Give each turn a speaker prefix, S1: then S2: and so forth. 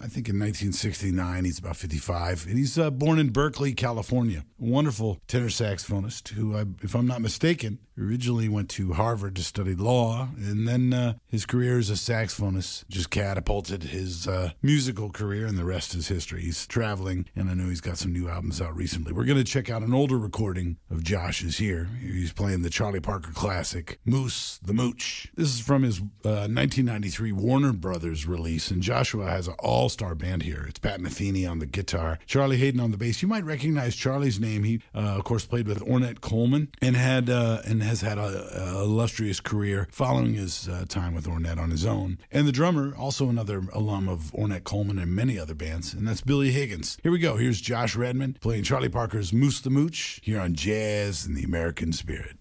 S1: think in 1969. He's about 55. And he's born in Berkeley, California. A wonderful tenor saxophonist who, if I'm not mistaken, originally went to Harvard to study law. And then his career as a saxophonist just catapulted his musical career, and the rest is history. He's traveling, and I know he's got some new albums out recently. We're going to check out an older recording of Josh's here. He's playing the Charlie Parker classic, Moose the Mooch. This is from his 1993 Warner Brothers release, and Joshua has an all-star band here. It's Pat Metheny on the guitar, Charlie Hayden on the bass. You might recognize Charlie's name. He, of course, played with Ornette Coleman and has had a illustrious career following his time with Ornette on his own. And the drummer, also another alum of Ornette Coleman and many other bands, and that's Billy Higgins. Here we go. Here's Josh Redman playing Charlie Parker's Moose the Mooch here on Jazz in the American Spirit.